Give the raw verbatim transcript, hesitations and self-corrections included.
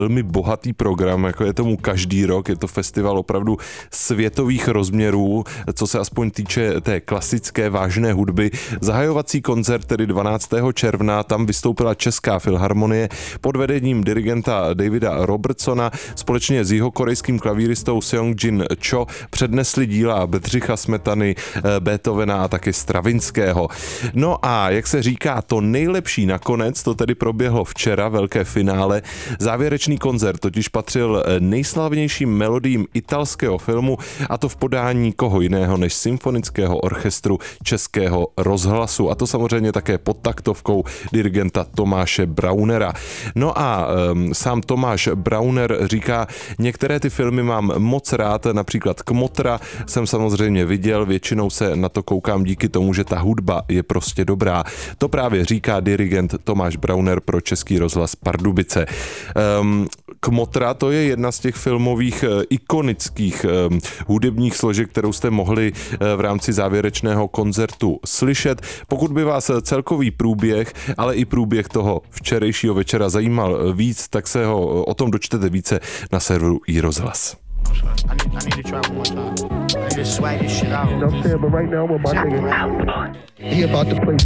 velmi bohatý program, jako je tomu každý rok, je to festival opravdu světových rozměrů, co se aspoň týče té klasické vážné hudby. Zahajovací koncert, tedy dvanáctého června, tam vystoupila Česká filharmonie pod vedením dirigenta Davida Robertsona společně s jihokorejským klavíristou Seong-jin Cho přednesli díla Bedřicha Smetany, Beethovena a taky Stravinského. No a jak se říká, to nejlepší nakonec, to tedy proběhlo včera, velké finále. Závěrečný koncert totiž patřil nejslavnějším melodiím italského filmu, a to v podání koho jiného než Symfonického orchestru Českého rozhlasu, a to samozřejmě také pod taktovkou dirigenta Tomáše Braunera. No a um, sám Tomáš Brauner říká, některé ty filmy mám moc rád, například Kmotra jsem samozřejmě viděl, většinou se na to koukám díky tomu, že ta hudba je prostě dobrá. To právě říká dirigent Tomáš Brauner pro Český rozhlas Pardubice. Um, Kmotra, to je jedna z těch filmových ikonických um, hudebních složek, kterou jste mohli uh, v rámci závěrečného koncertu slyšet. Pokud by vás celkový průběh, ale i průběh toho včerejšího večera zajímal víc, tak se ho o tom dočtete více na serveru iRozhlas. I need, I need to try one more time. I just swag this shit out. You know what I'm saying? But right now, what my nigga, he about to play